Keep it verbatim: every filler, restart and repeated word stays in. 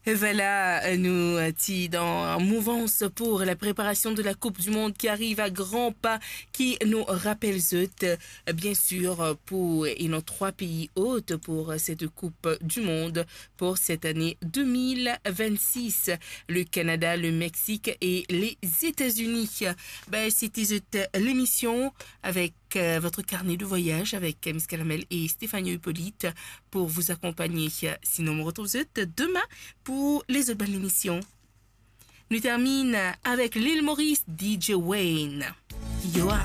Et voilà, nous sommes dans mouvance pour la préparation de la Coupe du Monde qui arrive à grands pas, qui nous rappelle zut, bien sûr, pour et nos trois pays hôtes pour cette Coupe du Monde pour cette année deux mille vingt-six, le Canada, le Mexique et les États-Unis. Ben, c'était zut, l'émission avec euh, votre carnet de voyage avec Miss Caramel et Stéphanie Hippolyte pour vous accompagner. Sinon, on me retrouve zut, demain pour les autres bonnes émissions. Nous termine avec l'île Maurice, D J Wayne. Yoa.